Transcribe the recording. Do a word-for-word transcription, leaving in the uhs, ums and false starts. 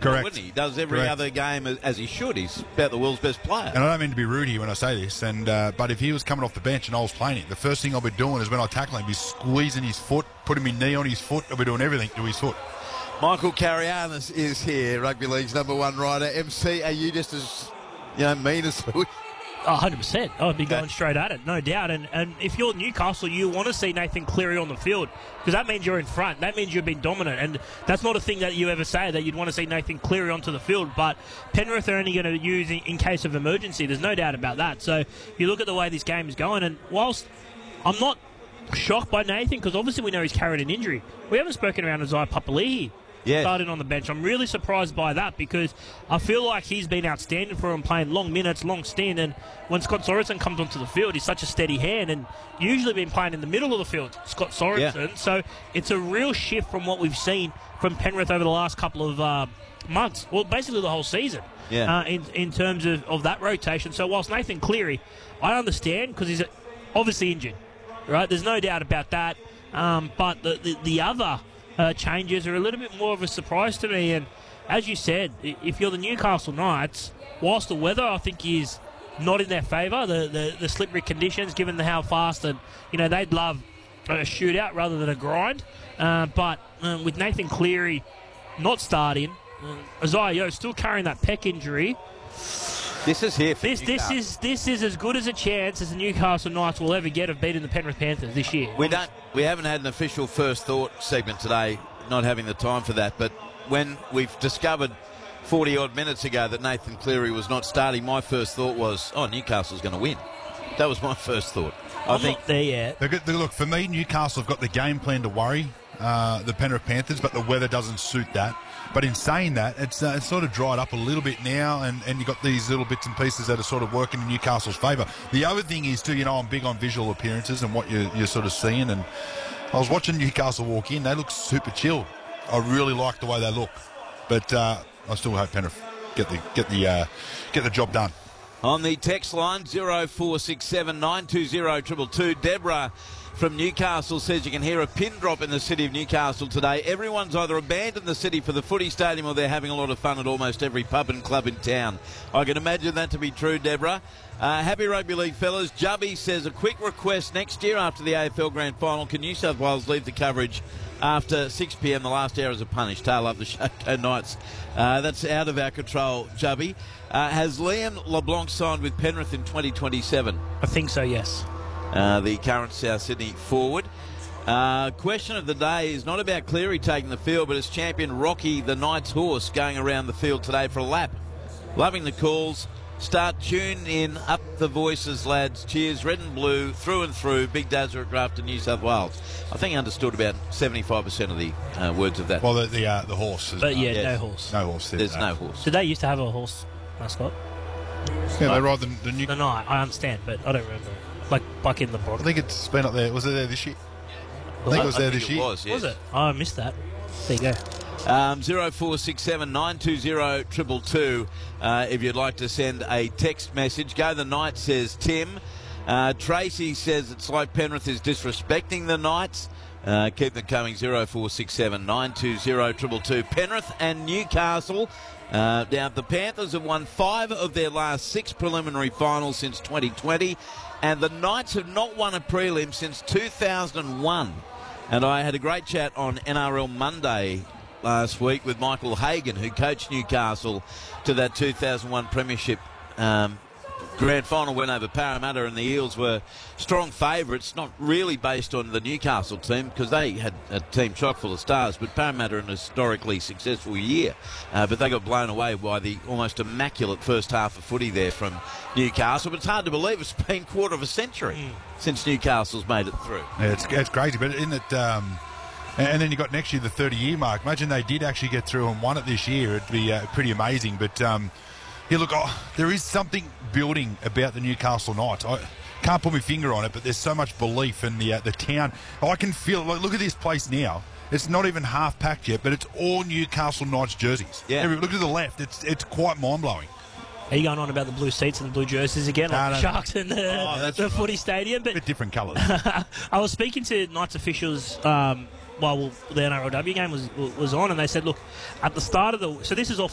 Correct. Wouldn't he? He does every Correct. other game as, as he should. He's about the world's best player. And I don't mean to be rude here when I say this, and uh, but if he was coming off the bench and I was playing it, the first thing I'll be doing is when I tackle him, be squeezing his foot, putting my knee on his foot. I'll be doing everything to his foot. Michael Carianis is here, Rugby League's number one rider. M C, are you just as, you know, mean as Lewis? Oh, one hundred percent. I'd be going straight at it, no doubt. And and if you're Newcastle, you want to see Nathan Cleary on the field because that means you're in front. That means you've been dominant. And that's not a thing that you ever say, that you'd want to see Nathan Cleary onto the field. But Penrith are only going to use in, in case of emergency. There's no doubt about that. So you look at the way this game is going, and whilst I'm not shocked by Nathan because obviously we know he's carried an injury, we haven't spoken around Isaiah Papali'i. Yeah. Starting on the bench. I'm really surprised by that because I feel like he's been outstanding for him, playing long minutes, long stint, and when Scott Sorensen comes onto the field, he's such a steady hand and usually been playing in the middle of the field, Scott Sorensen. Yeah. So it's a real shift from what we've seen from Penrith over the last couple of uh, months, well, basically the whole season, yeah. uh, in, in terms of, of that rotation. So whilst Nathan Cleary, I understand because he's obviously injured, right? There's no doubt about that, um, but the, the, the other... Uh, changes are a little bit more of a surprise to me, and as you said, if you're the Newcastle Knights, whilst the weather I think is not in their favour, the, the the slippery conditions, given the how fast, and you know they'd love a shootout rather than a grind. Uh, but um, with Nathan Cleary not starting, uh, Isaiah Yeo still carrying that pec injury. This is here for This this Newcastle. is this is as good as a chance as the Newcastle Knights will ever get of beating the Penrith Panthers this year. We don't. We haven't had an official first thought segment today, not having the time for that. But when we've discovered forty odd minutes ago that Nathan Cleary was not starting, my first thought was, "Oh, Newcastle's going to win." That was my first thought. I I'm think not there yet. They've got- Look, for me, Newcastle have got the game plan to worry uh, the Penrith Panthers, but the weather doesn't suit that. But in saying that, it's, uh, it's sort of dried up a little bit now, and, and you've got these little bits and pieces that are sort of working in Newcastle's favour. The other thing is, too, you know, I'm big on visual appearances and what you're, you're sort of seeing, and I was watching Newcastle walk in. They look super chill. I really like the way they look. But uh, I still hope Penrith get the, get, the, uh, get the job done. on the text line zero four six seven nine two zero two two two, Deborah from Newcastle says you can hear a pin drop in the city of Newcastle today. Everyone's either abandoned the city for the footy stadium or they're having a lot of fun at almost every pub and club in town. I can imagine that to be true, Deborah. Uh, happy Rugby League, fellas. Jubby says a quick request next year after the A F L Grand Final. Can New South Wales leave the coverage after six p m, the last hour as a punish? Tail up the Showco Knights. Uh, that's out of our control, Jubby. Uh, has Liam LeBlanc signed with Penrith in twenty twenty-seven? I think so, yes. Uh, the current South Sydney forward. Uh, question of the day is not about Cleary taking the field, but it's champion Rocky, the Knight's horse, going around the field today for a lap. Loving the calls. Start tune in, up the voices, lads. Cheers, red and blue, through and through. Big Dazza at Grafton, New South Wales. I think he understood about seventy-five percent of the uh, words of that. Well, the the, uh, the horse. Is, But yeah, yes. no horse. no horse. There's uh, no horse. Did they used to have a horse mascot? Yeah, they ride the, the new. No, no, I understand, but I don't remember. Like back in the I book. think it's been up there. Was it there this year? I think it was I there think this it year. was, yes. Was it? Oh, I missed that. There you go. Um, zero four six seven nine two zero two two two. Uh, if you'd like to send a text message. Go the Knights, says Tim. Uh, Tracy says it's like Penrith is disrespecting the Knights. Uh, keep them coming. zero four six seven nine two zero two two two. Penrith and Newcastle. Uh, now, the Panthers have won five of their last six preliminary finals since twenty twenty, and the Knights have not won a prelim since two thousand one. And I had a great chat on N R L Monday last week with Michael Hagan, who coached Newcastle to that two thousand one premiership um, grand final win over Parramatta, and the Eels were strong favourites, not really based on the Newcastle team because they had a team chock full of stars, but Parramatta an historically successful year. Uh, but they got blown away by the almost immaculate first half of footy there from Newcastle. But it's hard to believe it's been a quarter of a century mm. since Newcastle's made it through. Yeah, it's, it's crazy, but in it, um, and, and then you got next year the thirty-year mark. Imagine they did actually get through and won it this year. It'd be uh, pretty amazing. But um, yeah, look, oh, there is something building about the Newcastle Knights. I can't put my finger on it, but there's so much belief in the uh, the town. I can feel. Like, look at this place now. It's not even half packed yet, but it's all Newcastle Knights jerseys. Yeah. Every, look to the left. It's it's quite mind blowing. Are you going on about the blue seats and the blue jerseys again, No, like no, the Sharks and the, Oh, that's the right. footy stadium? But Bit different colours. I was speaking to Knights officials um, while the N R L W game was was on, and they said, look, at the start of the... So this is all